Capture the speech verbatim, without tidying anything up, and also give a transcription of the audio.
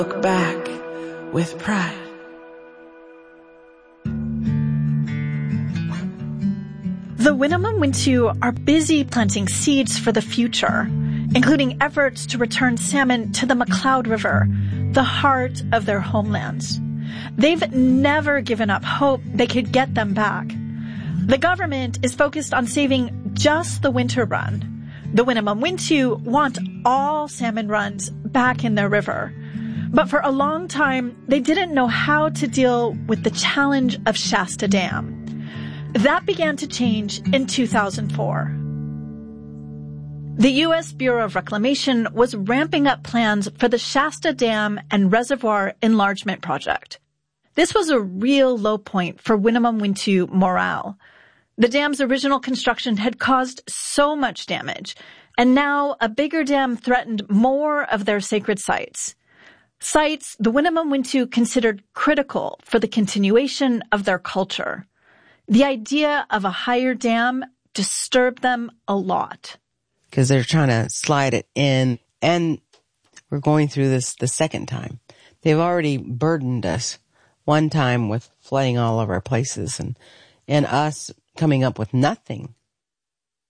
Look back with pride. The Winnemem-Wintu are busy planting seeds for the future, including efforts to return salmon to the McCloud River, the heart of their homelands. They've never given up hope they could get them back. The government is focused on saving just the winter run. The Winnemem-Wintu want all salmon runs back in their river. But for a long time, they didn't know how to deal with the challenge of Shasta Dam. That began to change in two thousand four. The U S Bureau of Reclamation was ramping up plans for the Shasta Dam and Reservoir Enlargement Project. This was a real low point for Winnemem-Wintu morale. The dam's original construction had caused so much damage, and now a bigger dam threatened more of their sacred sites. Sites the Winnemem-Wintu considered critical for the continuation of their culture. The idea of a higher dam disturbed them a lot. Because they're trying to slide it in, and we're going through this the second time. They've already burdened us one time with flooding all of our places and, and us coming up with nothing